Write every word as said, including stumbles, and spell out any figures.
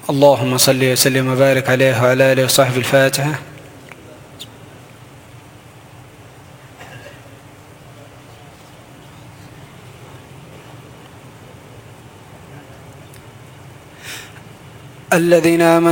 اللهم صل وسلم وبارك عليه وعلى آله وصحبه. الفاتحة. الذين آمنوا